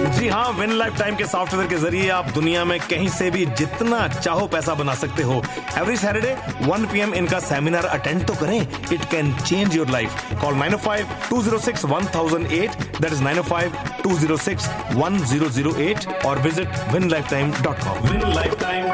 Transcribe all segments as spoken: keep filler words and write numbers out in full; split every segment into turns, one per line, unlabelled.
जी हाँ, win life time के software के जरिए आप दुनिया में कहीं से भी जितना चाहो पैसा बना सकते हो। Every Saturday one P M इनका सेमिनार अटेंड तो करें। It can change your life. Call nine O five to zero six one thousand eight, that is nine O five to zero six one zero zero eight, और visit win life time dot com. Win life time.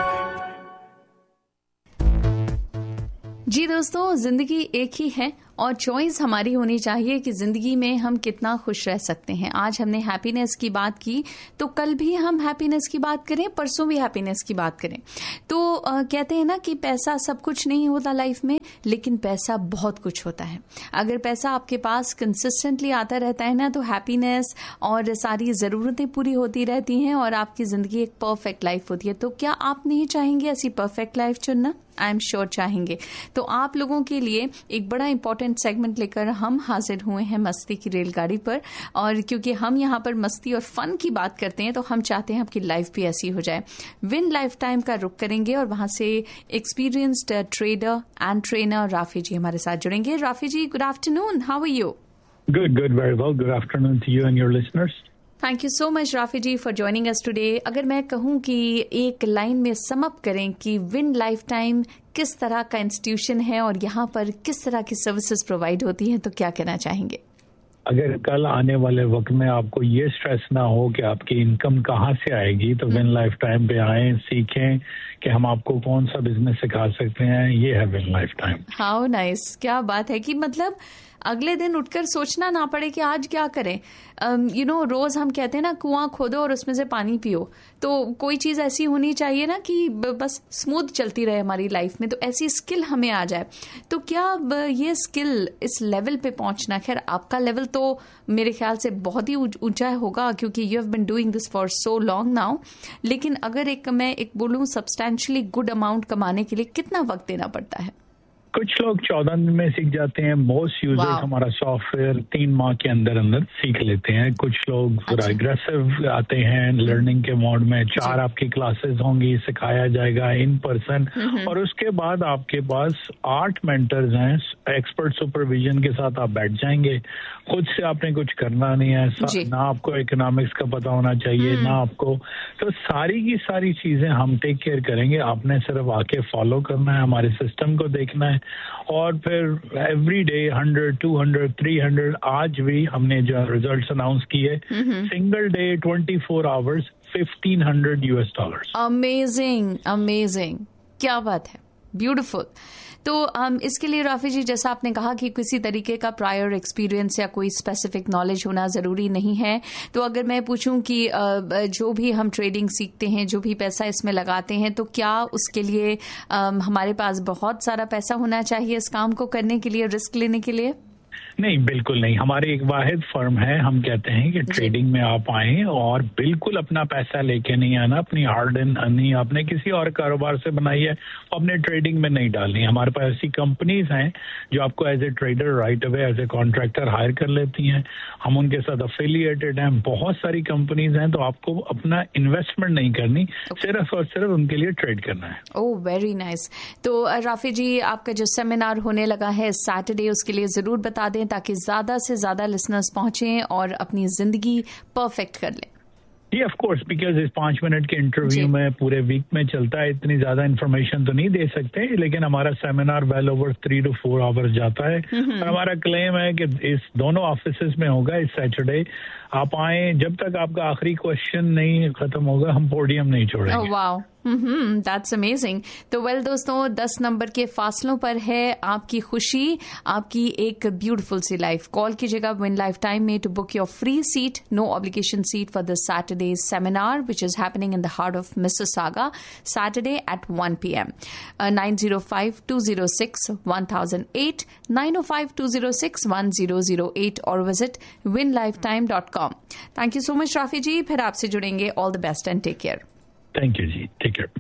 जी दोस्तों, जिंदगी एक ही है और choice हमारी होनी चाहिए कि जिंदगी में हम कितना खुश रह सकते हैं। आज हमने हैप्पीनेस की बात की तो कल भी हम हैप्पीनेस की बात करें, परसों भी हैप्पीनेस की बात करें। तो आ, कहते हैं ना कि पैसा सब कुछ नहीं होता लाइफ में, लेकिन पैसा बहुत कुछ होता है। अगर पैसा आपके पास कंसिस्टेंटली आता रहता है ना, तो हैप्पीनेस और सारी ज़रूरतें पूरी होती रहती हैं और आपकी ज़िंदगी एक परफेक्ट लाइफ होती है। तो क्या आप नहीं चाहेंगे ऐसी परफेक्ट लाइफ चुनना? आई एम श्योर चाहेंगे। तो आप लोगों के लिए एक बड़ा इंपॉर्टेंट सेगमेंट लेकर हम हाजिर हुए हैं मस्ती की रेलगाड़ी पर, और क्योंकि हम यहाँ पर मस्ती और फन की बात करते हैं तो हम चाहते हैं आपकी लाइफ भी ऐसी हो जाए। विन लाइफ टाइम का रुख करेंगे और वहां से experienced trader and trainer Rafi जी हमारे साथ जुड़ेंगे। राफी जी, good afternoon, how are you?
Good good very well. Good afternoon to you and your listeners.
Thank you so much Rafi ji for joining us today. अगर मैं कहूं कि एक लाइन में सम अप करें कि विन लाइफ टाइम किस तरह का इंस्टीट्यूशन है और यहाँ पर किस तरह की सर्विसेज प्रोवाइड होती हैं, तो क्या कहना चाहेंगे?
अगर कल आने वाले वक्त में आपको ये स्ट्रेस ना हो कि आपकी इनकम कहाँ से आएगी, तो विन लाइफ टाइम पे आए, सीखें कि हम आपको कौन सा बिजनेस सिखा सकते हैं। ये है win life time. How
nice, क्या बात है कि मतलब अगले दिन उठकर सोचना ना पड़े कि आज क्या करें। यू नो, रोज हम कहते हैं ना कुआं खोदो और उसमें से पानी पियो। तो कोई चीज ऐसी होनी चाहिए ना कि बस स्मूथ चलती रहे हमारी लाइफ में, तो ऐसी स्किल हमें आ जाए। तो क्या ये स्किल इस लेवल पे पहुंचना, खैर आपका लेवल तो मेरे ख्याल से बहुत ही ऊंचा होगा क्योंकि you have been doing this for so long now, लेकिन अगर एक मैं एक बोलूं सब्सटेंशियली गुड अमाउंट कमाने के लिए कितना वक्त देना पड़ता है?
कुछ लोग चौदह दिन में सीख जाते हैं। मोस्ट यूजर्स हमारा सॉफ्टवेयर तीन माह के अंदर अंदर सीख लेते हैं। कुछ लोग थोड़ा एग्रेसिव आते हैं लर्निंग के मोड में। चार आपकी क्लासेस होंगी, सिखाया जाएगा इन पर्सन, और उसके बाद आपके पास आठ मेंटर्स हैं। एक्सपर्ट सुपरविजन के साथ आप बैठ जाएंगे। खुद से आपने कुछ करना नहीं है, ना आपको इकोनॉमिक्स का पता होना चाहिए, ना आपको, तो सारी की सारी चीजें हम टेक केयर करेंगे। आपने सिर्फ आके फॉलो करना है, हमारे सिस्टम को देखना है, और फिर every day hundred two hundred three hundred आज भी हमने जो रिजल्ट्स अनाउंस किए, single day twenty four hours fifteen hundred US dollars.
Amazing amazing, क्या बात है, ब्यूटिफुल। तो um, इसके लिए राफी जी, जैसा आपने कहा कि किसी तरीके का प्रायर एक्सपीरियंस या कोई स्पेसिफिक नॉलेज होना ज़रूरी नहीं है। तो अगर मैं पूछूं कि uh, जो भी हम ट्रेडिंग सीखते हैं, जो भी पैसा इसमें लगाते हैं, तो क्या उसके लिए um, हमारे पास बहुत सारा पैसा होना चाहिए इस काम को करने के लिए, रिस्क लेने के लिए?
नहीं, बिल्कुल नहीं। हमारी एक वाहिद फर्म है। हम कहते हैं कि ट्रेडिंग में आप आए और बिल्कुल अपना पैसा लेके नहीं आना, अपनी हार्ड एंड अर्निंग आपने किसी और कारोबार से बनाई है, अपने ट्रेडिंग में नहीं डालनी। हमारे पास ऐसी कंपनीज हैं जो आपको as a trader right away as a contractor higher कर लेती हैं। हम उनके साथ अफिलिएटेड हैं। बहुत सारी कंपनीज हैं, तो आपको अपना इन्वेस्टमेंट नहीं करनी, सिर्फ और सिर्फ उनके लिए ट्रेड करना है।
ओह, वेरी नाइस। तो राफी जी, आपका जो सेमिनार होने लगा है सैटरडे, उसके लिए जरूर बता दें ताकि ज्यादा से ज्यादा लिसनर्स पहुंचें और अपनी जिंदगी परफेक्ट कर लें।
जी ऑफ कोर्स, बिकॉज इस पांच मिनट के इंटरव्यू में पूरे वीक में चलता है, इतनी ज्यादा इन्फॉर्मेशन तो नहीं दे सकते, लेकिन हमारा seminar well over three to four hours जाता है। और हमारा क्लेम है कि इस दोनों ऑफिसेज में होगा इस सैटरडे। आप आए, जब तक आपका आखिरी क्वेश्चन नहीं खत्म होगा हम पोडियम नहीं छोड़ेंगे।
Wow, hmm, that's amazing. तो वेल दोस्तों, दस नंबर के फासलों पर है आपकी खुशी, आपकी एक ब्यूटीफुल सी लाइफ। कॉल कीजिएगा विन लाइफ टाइम में to book your free seat, no obligation seat for the Saturday seminar which is happening in the heart of Mississauga, Saturday eight one P M. Nine zero five to zero six one thousand eight, nine O five to zero six one zero zero eight, और visit win life time dot com. Thank you so much Rafi जी, फिर आपसे जुड़ेंगे। All the best and take care.
Thank you, Ji. Take care.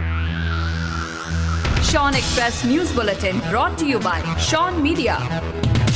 Sean Express News Bulletin brought to you by Sean Media.